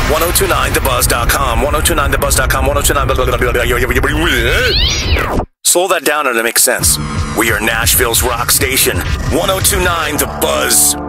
1029thebuzz.com. 1029thebuzz.com. 1029. Slow that down and it makes sense. We are Nashville's rock station. 1029 The Buzz.